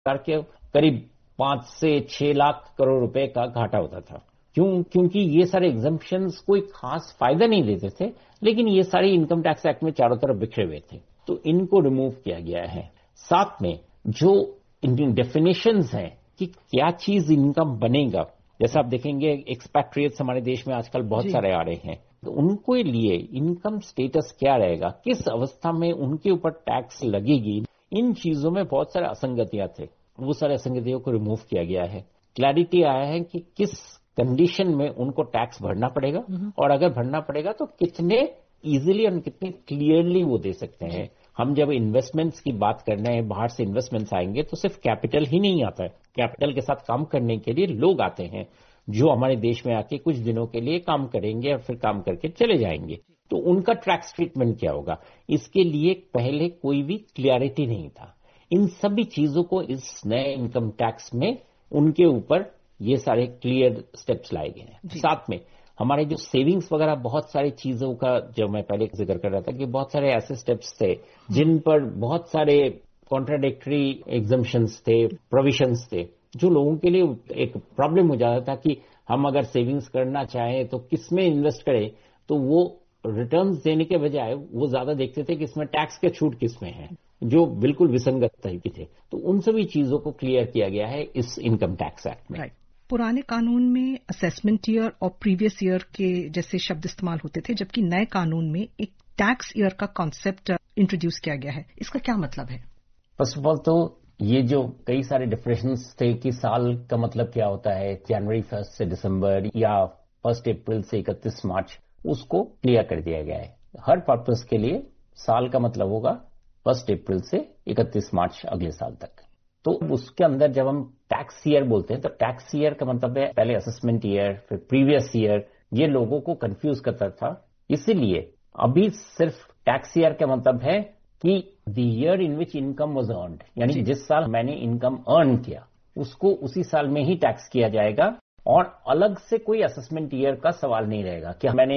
सरकार के करीब 5 से 6 लाख करोड़ रुपए का घाटा होता था। क्योंकि ये सारे एग्जम्पशंस कोई खास फायदा नहीं देते थे, लेकिन ये सारे इनकम टैक्स एक्ट में चारों तरफ बिखरे हुए थे, तो इनको रिमूव किया गया है। साथ में जो इन डेफिनेशंस हैं कि क्या चीज इनकम बनेगा, जैसा आप देखेंगे एक्सपैट्रिएट्स हमारे देश में आजकल बहुत सारे आ रहे हैं, तो उनको लिए इनकम स्टेटस क्या रहेगा, किस अवस्था में उनके ऊपर टैक्स लगेगी, इन चीजों में बहुत सारे असंगतियां थे। वो सारे असंगतियों को रिमूव किया गया है। क्लैरिटी आया है कि किस कंडीशन में उनको टैक्स भरना पड़ेगा, और अगर भरना पड़ेगा तो कितने इजीली और कितने क्लियरली वो दे सकते हैं। हम जब इन्वेस्टमेंट्स की बात कर रहे हैं, बाहर से इन्वेस्टमेंट्स आएंगे तो सिर्फ कैपिटल ही नहीं आता है, कैपिटल के साथ काम करने के लिए लोग आते हैं जो हमारे देश में आके कुछ दिनों के लिए काम करेंगे और फिर काम करके चले जाएंगे। तो उनका टैक्स ट्रीटमेंट क्या होगा, इसके लिए पहले कोई भी क्लियरिटी नहीं था। इन सभी चीजों को इस नए इनकम टैक्स में उनके ऊपर ये सारे क्लियर स्टेप्स लाए गए हैं। साथ में हमारे जो सेविंग्स वगैरह बहुत सारी चीजों का, जो मैं पहले जिक्र कर रहा था कि बहुत सारे ऐसे स्टेप्स थे जिन पर बहुत सारे कॉन्ट्राडिक्टरी एग्जम्पशंस थे, प्रोविजंस थे, जो लोगों के लिए एक प्रॉब्लम हो जाता था कि हम अगर सेविंग्स करना चाहें तो किसमें इन्वेस्ट करें, तो वो रिटर्न्स देने के बजाय वो ज्यादा देखते थे कि इसमें टैक्स के छूट किसमें है, जो बिल्कुल विसंगत तरीके थे। तो उन सभी चीजों को क्लियर किया गया है इस इनकम टैक्स एक्ट में। पुराने कानून में असेसमेंट ईयर और प्रीवियस ईयर के जैसे शब्द इस्तेमाल होते थे, जबकि नए कानून में एक टैक्स ईयर का कॉन्सेप्ट इंट्रोड्यूस किया गया है। इसका क्या मतलब है? फर्स्ट ऑफ ऑल तो ये जो कई सारे डिफरेंस थे कि साल का मतलब क्या होता है, जनवरी 1 से दिसंबर या 1 अप्रैल से 31 मार्च, उसको क्लियर कर दिया गया है। हर पर्पस के लिए साल का मतलब होगा 1 अप्रैल से 31 मार्च अगले साल तक। तो उसके अंदर जब हम टैक्स ईयर बोलते हैं तो टैक्स ईयर का मतलब है पहले असेसमेंट ईयर, फिर प्रीवियस ईयर, ये लोगों को कंफ्यूज करता था। इसीलिए अभी सिर्फ टैक्स ईयर का मतलब है कि the year in which income was earned, यानी जिस साल मैंने इनकम अर्न किया उसको उसी साल में ही टैक्स किया जाएगा, और अलग से कोई असेसमेंट ईयर का सवाल नहीं रहेगा कि मैंने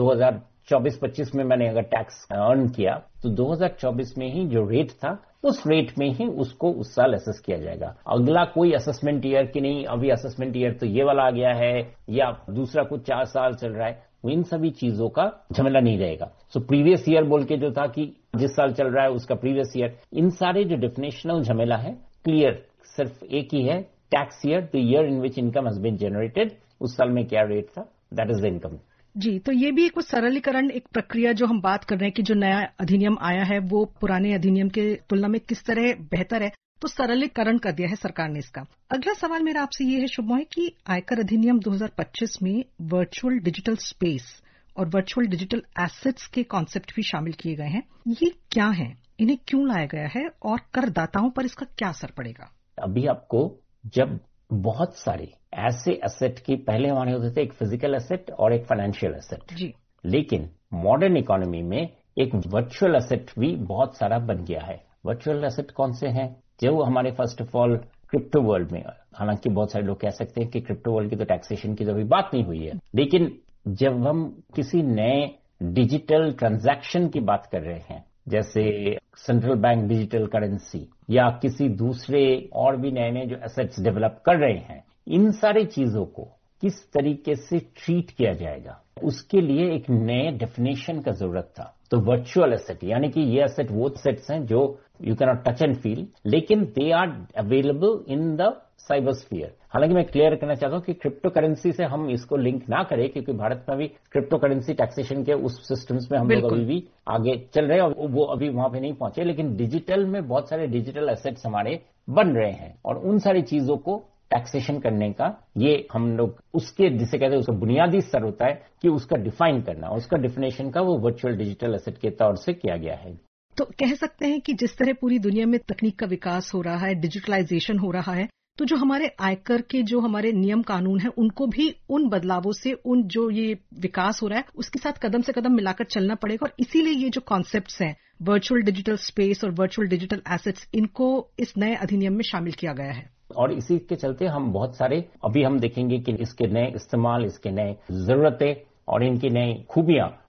2024-25 में मैंने अगर टैक्स अर्न किया तो 2024 में ही जो रेट था उस रेट में ही उसको उस साल असेस किया जाएगा। अगला कोई असेसमेंट ईयर की नहीं, अभी असेसमेंट ईयर तो ये वाला आ गया है या दूसरा कुछ 4 साल चल रहा है, इन सभी चीजों का झमेला नहीं रहेगा। सो प्रीवियस ईयर बोल के जो था कि जिस साल चल रहा है उसका प्रीवियस ईयर, इन सारे जो डिफिनेशनल झमेला है क्लियर सिर्फ एक ही है, tax year, the year in which income has been generated, उस साल में क्या रेट था, दैट इज द इनकम। जी, तो ये भी एक सरलीकरण, एक प्रक्रिया जो हम बात कर रहे हैं कि जो नया अधिनियम आया है वो पुराने अधिनियम के तुलना में किस तरह बेहतर है, तो सरलीकरण कर दिया है सरकार ने इसका। अगला सवाल मेरा आपसे ये है शुभ मोहित कि आयकर अधिनियम 2025 में वर्चुअल डिजिटल स्पेस और वर्चुअल डिजिटल एसेट्स के कॉन्सेप्ट भी शामिल किए गए हैं। ये क्या है, इन्हें क्यों लाया गया है और करदाताओं पर इसका क्या असर पड़ेगा? अभी आपको जब बहुत सारे ऐसे एसेट की, पहले हमारे होते थे एक फिजिकल एसेट और एक फाइनेंशियल एसेट जी, लेकिन मॉडर्न इकोनॉमी में एक वर्चुअल एसेट भी बहुत सारा बन गया है। वर्चुअल एसेट कौन से हैं? जो हमारे first of all crypto world में, हालांकि बहुत सारे लोग कह सकते हैं कि क्रिप्टो वर्ल्ड की तो टैक्सेशन की तो अभी बात नहीं हुई है, लेकिन जब हम किसी नए डिजिटल ट्रांजैक्शन की बात कर रहे हैं, जैसे सेंट्रल बैंक डिजिटल करेंसी या किसी दूसरे और भी नए नए जो एसेट्स डेवलप कर रहे हैं, इन सारी चीजों को किस तरीके से ट्रीट किया जाएगा, उसके लिए एक नए डेफिनेशन का जरूरत था। तो वर्चुअल एसेट यानी कि ये एसेट वो एसेट्स हैं जो you can not touch and feel, लेकिन they are available in the cyber sphere. हालांकि मैं क्लियर करना चाहता हूं कि क्रिप्टो करेंसी से हम इसको लिंक ना करें, क्योंकि भारत में भी क्रिप्टो करेंसी टैक्सेशन के उस सिस्टम्स में हम लोग अभी भी आगे चल रहे हैं और वो अभी वहां पे नहीं पहुंचे, लेकिन डिजिटल में बहुत सारे डिजिटल एसेट्स हमारे बन रहे हैं और उन सारी चीजों को टैक्सेशन करने का ये हम लोग उसके जिसे कहते हैं उसका बुनियादी स्तर होता है कि उसका डिफाइन करना, उसका डिफिनेशन का वो वर्चुअल डिजिटल एसेट के तौर से किया गया है। तो कह सकते हैं कि जिस तरह पूरी दुनिया में तकनीक का विकास हो रहा है, डिजिटलाइजेशन हो रहा है, तो जो हमारे आयकर के जो हमारे नियम कानून हैं उनको भी उन बदलावों से, उन जो ये विकास हो रहा है उसके साथ कदम से कदम मिलाकर चलना पड़ेगा। और इसीलिए ये जो कॉन्सेप्ट्स हैं वर्चुअल डिजिटल स्पेस और वर्चुअल डिजिटल एसेट्स, इनको इस नए अधिनियम में शामिल किया गया है। और इसी के चलते हम बहुत सारे अभी हम देखेंगे कि इसके नए इस्तेमाल, इसके नए जरूरतें और इनकी नई खूबियां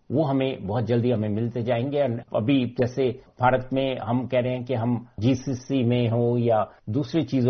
वो हमें बहुत जल्दी हमें मिलते जाएंगे। अभी जैसे भारत में हम कह रहे हैं कि हम जीसीसी में हो या दूसरी चीजों